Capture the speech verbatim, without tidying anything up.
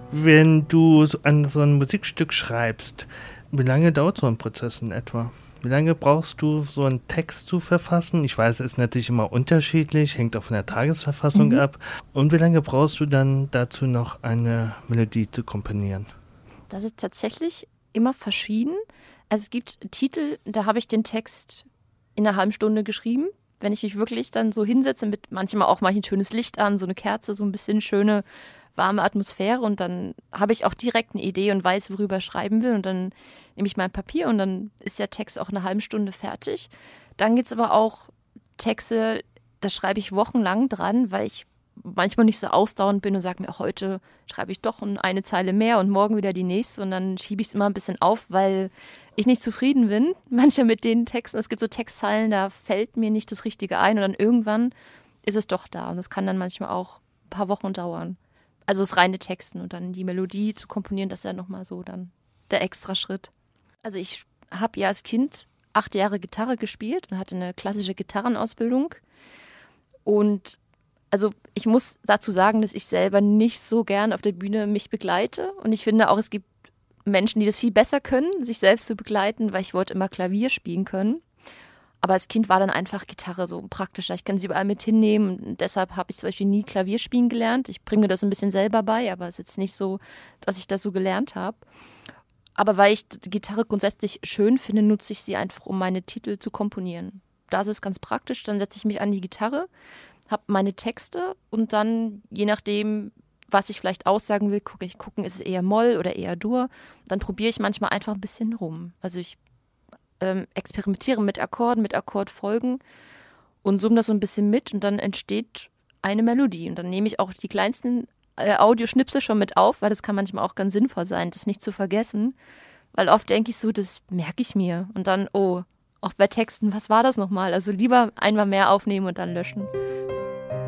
Wenn du so an so ein Musikstück schreibst, wie lange dauert so ein Prozess in etwa? Wie lange brauchst du, so einen Text zu verfassen? Ich weiß, es ist natürlich immer unterschiedlich, hängt auch von der Tagesverfassung Mhm. ab. Und wie lange brauchst du dann dazu noch eine Melodie zu komponieren? Das ist tatsächlich immer verschieden. Also es gibt Titel, da habe ich den Text in einer halben Stunde geschrieben. Wenn ich mich wirklich dann so hinsetze, mit manchmal auch mal ein schönes Licht an, so eine Kerze, so ein bisschen schöne, warme Atmosphäre und dann habe ich auch direkt eine Idee und weiß, worüber ich schreiben will und dann nehme ich mein Papier und dann ist der Text auch eine halbe Stunde fertig. Dann gibt es aber auch Texte, da schreibe ich wochenlang dran, weil ich manchmal nicht so ausdauernd bin und sage mir, heute schreibe ich doch eine Zeile mehr und morgen wieder die nächste und dann schiebe ich es immer ein bisschen auf, weil ich nicht zufrieden bin. Manchmal mit den Texten, es gibt so Textzeilen, da fällt mir nicht das Richtige ein und dann irgendwann ist es doch da und das kann dann manchmal auch ein paar Wochen dauern. Also das reine Texten und dann die Melodie zu komponieren, das ist ja nochmal so dann der extra Schritt. Also ich habe ja als Kind acht Jahre Gitarre gespielt und hatte eine klassische Gitarrenausbildung und also ich muss dazu sagen, dass ich selber nicht so gern auf der Bühne mich begleite und ich finde auch, es gibt Menschen, die das viel besser können, sich selbst zu begleiten, weil ich wollte immer Klavier spielen können. Aber als Kind war dann einfach Gitarre so praktischer. Ich kann sie überall mit hinnehmen und deshalb habe ich zum Beispiel nie Klavier spielen gelernt. Ich bringe mir das ein bisschen selber bei, aber es ist jetzt nicht so, dass ich das so gelernt habe. Aber weil ich die Gitarre grundsätzlich schön finde, nutze ich sie einfach, um meine Titel zu komponieren. Da ist es ganz praktisch, dann setze ich mich an die Gitarre, habe meine Texte und dann, je nachdem, was ich vielleicht aussagen will, gucke ich, gucken, ist es eher Moll oder eher Dur. Dann probiere ich manchmal einfach ein bisschen rum. Also ich ähm, experimentiere mit Akkorden, mit Akkordfolgen und summe das so ein bisschen mit und dann entsteht eine Melodie. Und dann nehme ich auch die kleinsten äh, Audioschnipsel schon mit auf, weil das kann manchmal auch ganz sinnvoll sein, das nicht zu vergessen. Weil oft denke ich so, das merke ich mir. Und dann, oh, auch bei Texten, was war das nochmal? Also lieber einmal mehr aufnehmen und dann löschen.